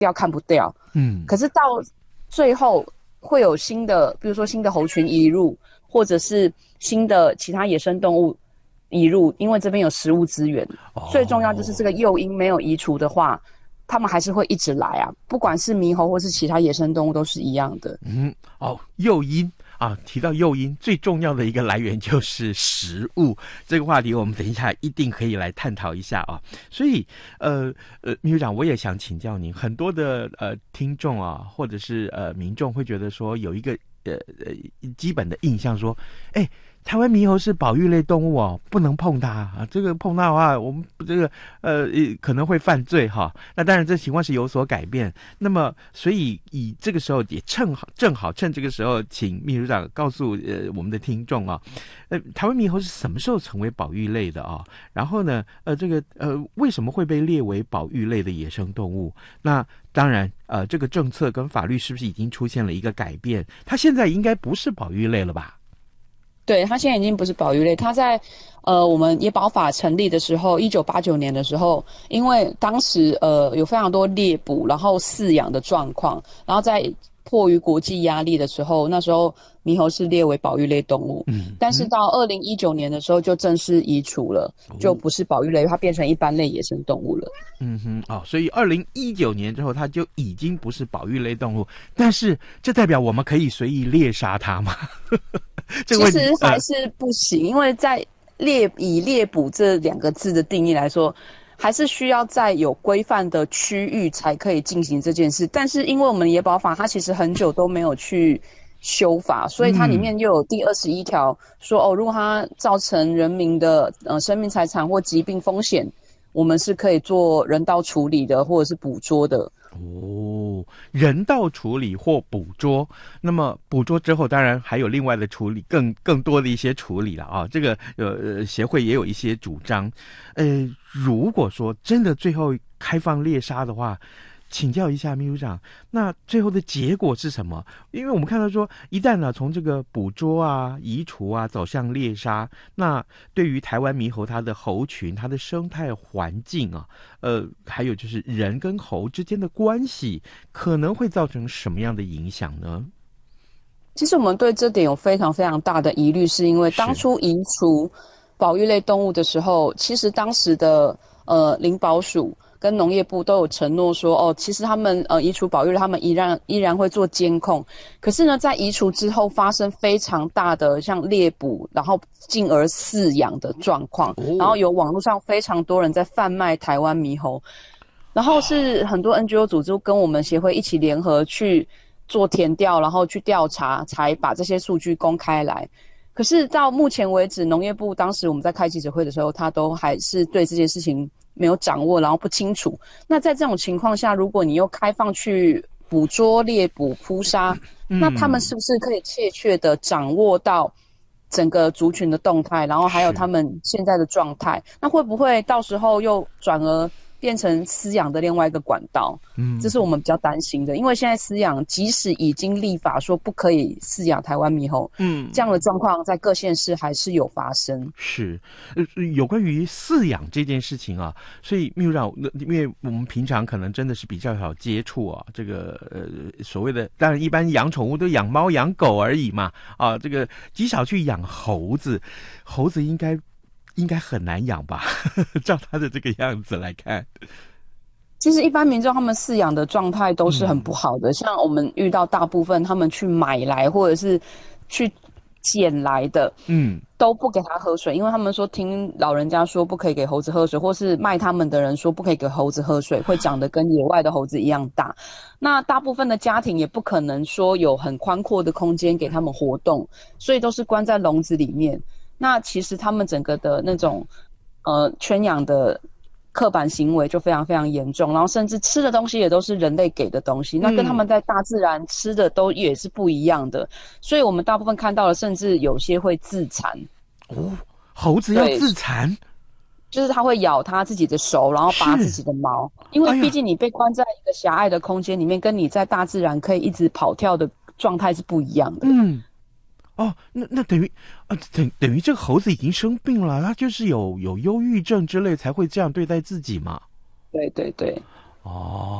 掉看不掉，可是到最后会有新的，比如说新的猴群移入，或者是新的其他野生动物移入，因为这边有食物资源。最重要就是这个诱因没有移除的话，他们还是会一直来啊，不管是猕猴或是其他野生动物都是一样的。 诱因啊，提到诱因，最重要的一个来源就是食物。这个话题我们等一下一定可以来探讨一下啊。所以秘书长，我也想请教您，很多的听众啊，或者是民众会觉得说有一个基本的印象说，台湾猕猴是保育类动物哦，不能碰它啊！这个碰它的话，我们这个可能会犯罪哈。那当然，这情况是有所改变。那么，所以以这个时候也正好趁这个时候，请秘书长告诉我们的听众啊，台湾猕猴是什么时候成为保育类的啊？然后呢，为什么会被列为保育类的野生动物？那当然，这个政策跟法律是不是已经出现了一个改变？它现在应该不是保育类了吧？ 对，它现在已经不是保育类，它在我们野保法成立的时候，1989年的时候，因为当时有非常多猎捕然后饲养的状况，然后在迫于国际压力的时候，那时候猕猴是列为保育类动物，但是到2019年的时候就正式移除了，就不是保育类，它变成一般类野生动物了。 所以2019年之后它就已经不是保育类动物，但是这代表我们可以随意猎杀它吗？ 其实还是不行，因为在以猎捕这2个字的定义来说，还是需要在有规范的区域才可以进行这件事。但是因为我们野保法它其实很久都没有去修法，所以它里面又有第21条说，如果它造成人民的生命财产或疾病风险，我们是可以做人道处理的，或者是捕捉的。 人道处理或捕捉，那么捕捉之后当然还有另外的处理，更多的一些处理了啊。这个协会也有一些主张。如果说真的最后开放猎杀的话，请教一下秘书长，那最后的结果是什么？因为我们看到说，一旦呢从这个捕捉啊、移除啊走向猎杀，那对于台湾猕猴它的猴群、它的生态环境啊，还有就是人跟猴之间的关系，可能会造成什么样的影响呢？ 其实我们对这点有非常非常大的疑虑，是因为当初移除保育类动物的时候，其实当时的林保署跟农业部都有承诺说，其实他们移除保育类，他们依然会做监控。可是呢，在移除之后发生非常大的像猎捕，然后进而饲养的状况，然后有网络上非常多人在贩卖台湾猕猴，然后是很多 NGO 组织跟我们协会一起联合去做田调，然后去调查，才把这些数据公开来。可是到目前为止，农业部当时我们在开记者会的时候，他都还是对这件事情没有掌握，然后不清楚。那在这种情况下，如果你又开放去捕捉、猎捕、扑杀，那他们是不是可以确的掌握到整个族群的动态，然后还有他们现在的状态？那会不会到时候又转而变成饲养的另外一个管道？这是我们比较担心的，因为现在饲养即使已经立法说不可以饲养台湾猕猴，这样的状况在各县市还是有发生。 是，有关于饲养这件事情啊，所以秘书长，因为我们平常可能真的是比较少接触啊，这个所谓的，当然一般养宠物都养猫养狗而已嘛，啊，这个极少去养猴子，猴子应该很难养吧？照他的这个样子来看。 其实一般民众他们饲养的状态都是很不好的，像我们遇到大部分他们去买来或者是去捡来的，都不给他喝水，因为他们说听老人家说不可以给猴子喝水，或是卖他们的人说不可以给猴子喝水，会长得跟野外的猴子一样大。那大部分的家庭也不可能说有很宽阔的空间给他们活动，所以都是关在笼子里面。那其实他们整个的那种圈养的刻板行为就非常非常严重，然后甚至吃的东西也都是人类给的东西，那跟他们在大自然吃的都也是不一样的，所以我们大部分看到的甚至有些会自残。 猴子要自残？ 就是它会咬它自己的手，然后拔自己的毛，因为毕竟你被关在一个狭隘的空间里面，跟你在大自然可以一直跑跳的状态是不一样的。 那等于这个猴子已经生病了，它就是有忧郁症之类才会这样对待自己嘛？ 对对对。